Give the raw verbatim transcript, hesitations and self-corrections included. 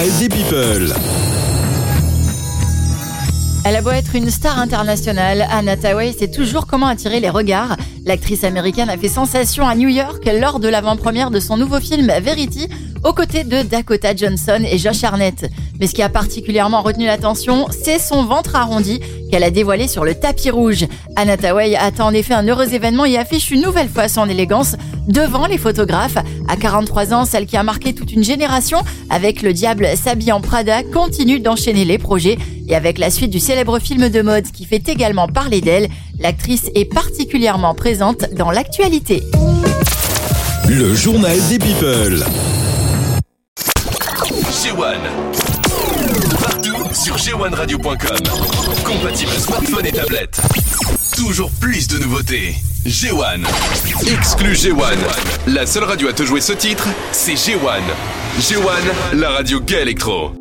Des people. Elle a beau être une star internationale, Anna Thaoué sait toujours comment attirer les regards. L'actrice américaine a fait sensation à New York lors de l'avant-première de son nouveau film Verity, aux côtés de Dakota Johnson et Josh Hartnett. Mais ce qui a particulièrement retenu l'attention, c'est son ventre arrondi qu'elle a dévoilé sur le tapis rouge. Anna Thaoué attend en effet un heureux événement et affiche une nouvelle fois son élégance devant les photographes. À quarante-trois ans, celle qui a marqué toute une génération avec Le Diable s'habille en Prada continue d'enchaîner les projets. Et avec la suite du célèbre film de mode qui fait également parler d'elle, l'actrice est particulièrement présente dans l'actualité. Le journal des people. G un. Partout sur G un radio point com. Compatible smartphone et tablette. Toujours plus de nouveautés. G un. Exclu G un. La seule radio à te jouer ce titre, c'est G un. G un, la radio gay électro.